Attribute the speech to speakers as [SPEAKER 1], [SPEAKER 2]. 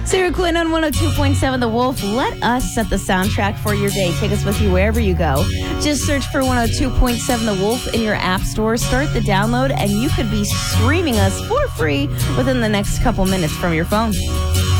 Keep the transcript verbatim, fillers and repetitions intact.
[SPEAKER 1] Sarah Quinn on one oh two point seven The Wolf. Let us set the soundtrack for your day. Take us with you wherever you go. Just search for one oh two point seven The Wolf in your app store. Start the download, and you could be streaming us for free within the next couple minutes from your phone.